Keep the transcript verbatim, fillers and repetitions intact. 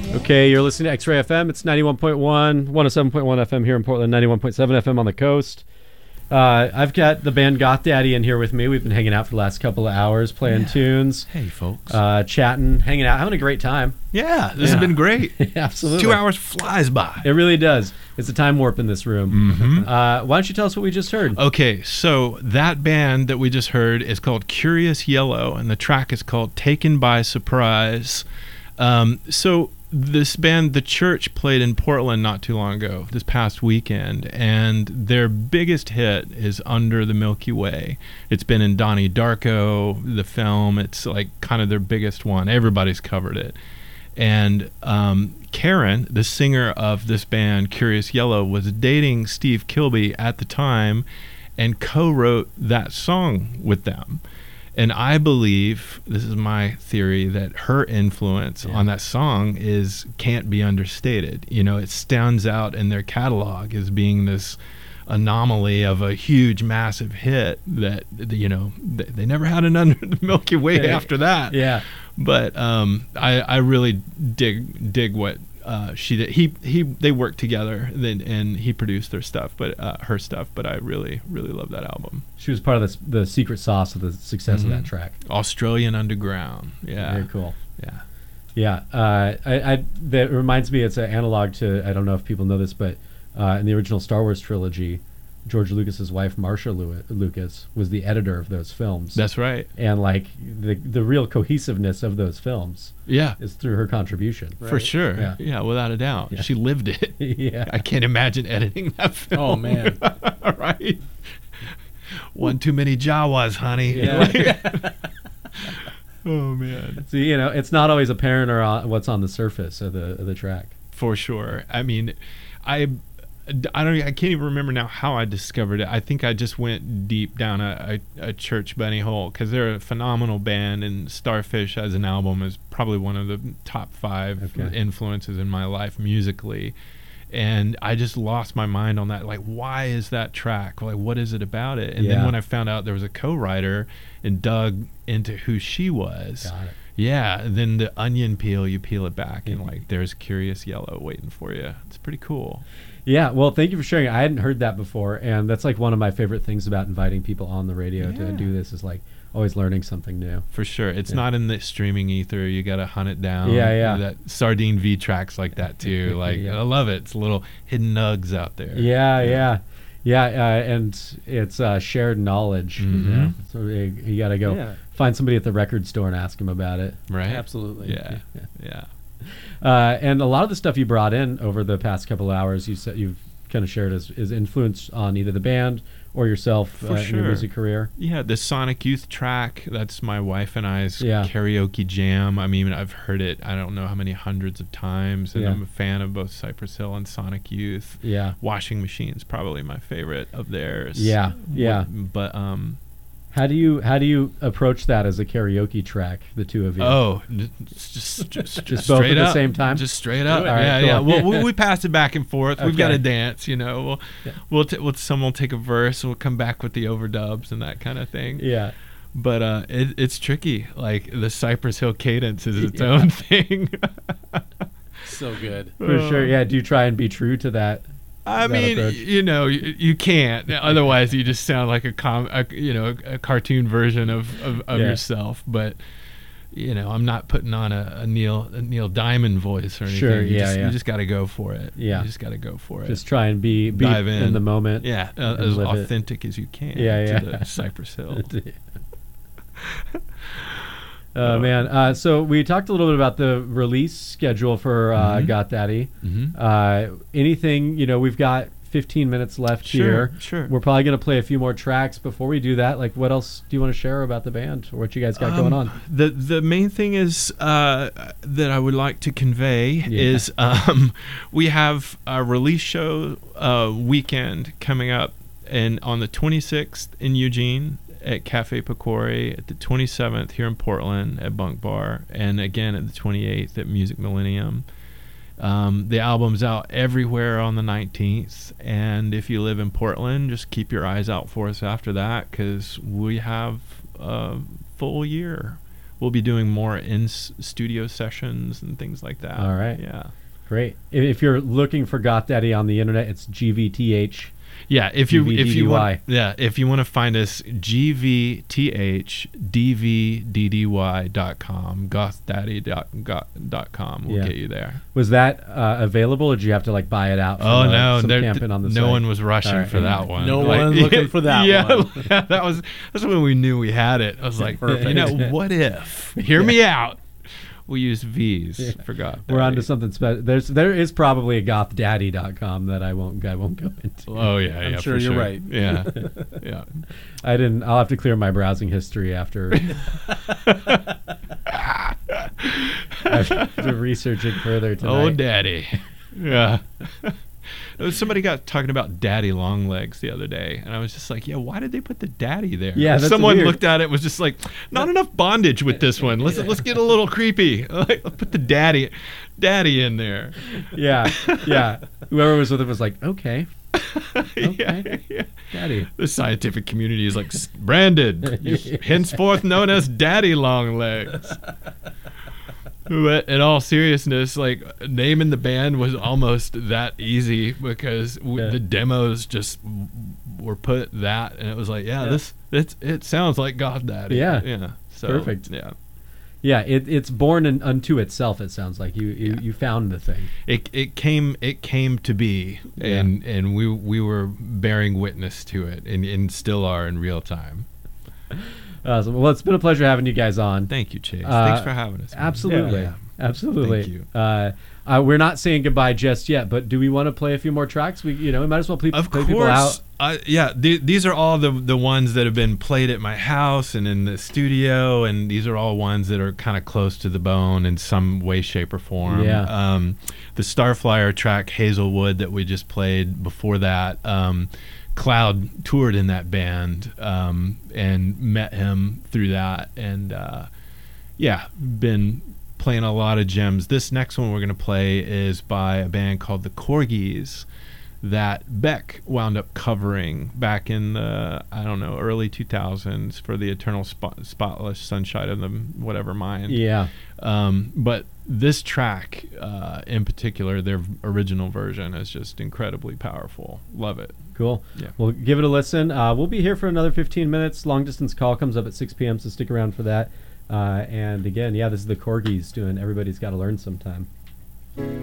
Okay, you're listening to X-Ray F M. It's ninety-one point one, one oh seven point one F M here in Portland, ninety-one point seven F M on the coast. Uh, I've got the band Goth Daddy in here with me. We've been hanging out for the last couple of hours, playing yeah. tunes. Hey, folks. Uh, chatting, hanging out, having a great time. Yeah, this yeah. has been great. Absolutely. Two hours flies by. It really does. It's a time warp in this room. Mm-hmm. Uh, why don't you tell us what we just heard? Okay, so that band that we just heard is called Curious Yellow, and the track is called Taken by Surprise. Um, so this band, The Church, played in Portland not too long ago, this past weekend, and their biggest hit is Under the Milky Way. It's been in Donnie Darko, the film. It's like kind of their biggest one. Everybody's covered it. And um, Karen, the singer of this band, Curious Yellow, was dating Steve Kilbey at the time and co-wrote that song with them. And I believe, this is my theory, that her influence yeah. on that song is can't be understated. You know, it stands out in their catalog as being this anomaly of a huge, massive hit that, you know, they, they never had an Under the Milky Way yeah. after that. Yeah. But um, I, I really dig dig what uh, she did. He he they worked together, then and he produced their stuff, but uh, her stuff. But I really really love that album. She was part of the the secret sauce of the success mm-hmm. of that track. Australian Underground. Yeah. Very cool. Yeah. Yeah. Uh, I, I that reminds me. It's an analog to. I don't know if people know this, but uh, in the original Star Wars trilogy, George Lucas's wife, Marcia Lucas, was the editor of those films. That's right. And like the the real cohesiveness of those films, yeah, is through her contribution. Right? For sure. Yeah. yeah, without a doubt. Yeah. She lived it. yeah. I can't imagine editing that film. Oh man. Right. One too many Jawas, honey. Yeah. Oh man. So you know, it's not always apparent or uh, what's on the surface of the of the track. For sure. I mean, I. I don't. I can't even remember now how I discovered it. I think I just went deep down a, a, a church bunny hole because they're a phenomenal band, and Starfish as an album is probably one of the top five okay. influences in my life musically. And I just lost my mind on that. Like, why is that track? Like, what is it about it? And yeah. then when I found out there was a co-writer and dug into who she was, Got it. yeah, then the onion peel, you peel it back, mm-hmm. and like there's Curious Yellow waiting for you. It's pretty cool. Yeah, well, thank you for sharing. I hadn't heard that before, and that's like one of my favorite things about inviting people on the radio yeah. to do this is like always learning something new. For sure. It's yeah. not in the streaming ether. You got to hunt it down. Yeah, yeah. That Sardine V tracks like that too. Like yeah. I love it. It's little hidden nugs out there. Yeah, yeah. Yeah, uh, and it's uh, shared knowledge. Mm-hmm. You know? So you, you got to go yeah. find somebody at the record store and ask them about it. Right? Absolutely. Yeah. Yeah. yeah. Uh, and a lot of the stuff you brought in over the past couple of hours, you said you've kind of shared as, as influence on either the band or yourself uh, sure. in your music career. Yeah, the Sonic Youth track, that's my wife and I's yeah. karaoke jam. I mean, I've heard it I don't know how many hundreds of times, and yeah. I'm a fan of both Cypress Hill and Sonic Youth. Yeah. Washing Machine's probably my favorite of theirs. Yeah, yeah. But um How do you how do you approach that as a karaoke track, the two of you? Oh, just just, just, just both at up, the same time. Just straight up. Right, yeah, cool. yeah. Well, we, we pass it back and forth. Okay. We've got to dance, you know. We'll yeah. we'll, t- we'll someone will take a verse, and we'll come back with the overdubs and that kind of thing. Yeah. But uh, it, it's tricky. Like the Cypress Hill cadence is its yeah. own thing. So good. For sure. Yeah. Do you try and be true to that? I that mean, approach? you know, you, you can't. Otherwise, you just sound like a com, a, you know, a cartoon version of of, of yeah. yourself. But you know, I'm not putting on a, a Neil a Neil Diamond voice or anything. Sure, you yeah, just, yeah. You just got to go for it. Yeah, you just got to go for it. Just try and be, be Dive in. in the moment. Yeah, uh, as authentic it. as you can. Yeah, yeah. To the Cypress Hill. Oh uh, man! Uh, so we talked a little bit about the release schedule for uh, mm-hmm. Goth Daddy. Mm-hmm. Uh, anything you know? We've got fifteen minutes left sure, here. Sure. We're probably going to play a few more tracks before we do that. Like, what else do you want to share about the band or what you guys got um, going on? The the main thing is uh, that I would like to convey yeah. is um, we have a release show uh, weekend coming up, and on the twenty-sixth in Eugene at Cafe Picori, at the twenty-seventh here in Portland at Bunk Bar, and again at the twenty-eighth at Music Millennium. Um, the album's out everywhere on the nineteenth, and if you live in Portland, just keep your eyes out for us after that, because we have a full year. we'll be doing more in s- studio sessions and things like that. All right. Yeah. Great. If, if you're looking for Goth Daddy on the internet, it's G V T H. Yeah, if you if you want, D V D D Y. yeah, if you want to find us, G V T H D V D D Y dot com, goth daddy dot com will Yeah. get you there. Was that uh, available, or did you have to like buy it out? From, Oh uh, no, some there, camping on the no site? one was rushing All right. for that one. No one looking for that yeah, one. yeah, that was that's when we knew we had it. I was like, you know, what if? Hear me out. We use V's. Yeah. Forgot. We're on to something special. There's there is probably a goth daddy dot com that I won't I won't go into. Oh yeah, I'm yeah. sure for you're sure. right. Yeah, yeah. I didn't. I'll have to clear my browsing history after. after researching further tonight. Oh, daddy. Yeah. Somebody got talking about daddy long legs the other day, and I was just like, yeah, why did they put the daddy there? Yeah, that's Someone weird. looked at it, was just like, not enough bondage with this one. Let's let's get a little creepy. Like, put the daddy daddy in there. Yeah, yeah. Whoever was with him was like, okay, yeah, Okay. yeah. daddy. The scientific community is like, "S- branded, you're henceforth known as daddy long legs. But in all seriousness, like, naming the band was almost that easy because w- Yeah. the demos just w- were put that, and it was like, yeah, Yeah. this it's, it sounds like God Daddy. Yeah. yeah. So, Perfect. Yeah, Yeah, it, it's born in, unto itself. It sounds like you you, Yeah. you found the thing. it it came it came to be, and and we we were bearing witness to it, and, and still are in real time. Awesome. Well, it's been a pleasure having you guys on. Thank you, Chase. Uh, Thanks for having us. man. Absolutely, Yeah. absolutely. Thank you. Uh, uh, we're not saying goodbye just yet, but do we want to play a few more tracks? We, you know, we might as well play, Of play people out. course, uh, yeah. Th- these are all the the ones that have been played at my house and in the studio, and these are all ones that are kind of close to the bone in some way, shape, or form. Yeah. Um, the Starflyer track Hazelwood that we just played before that. Um, Cloud toured in that band um, and met him through that, and uh, yeah, been playing a lot of gems. This next one we're going to play is by a band called the Corgis that Beck wound up covering back in the, I don't know, early two thousands for the Eternal Spot- Spotless Sunshine of the whatever mind. Yeah. Um, but this track uh, in particular, their original version, is just incredibly powerful. Love it. Cool. Yeah. Well, give it a listen. Uh, we'll be here for another fifteen minutes. Long distance call comes up at six p.m., so stick around for that. Uh, and again, yeah, this is the Corgis doing Everybody's Got to Learn Sometime.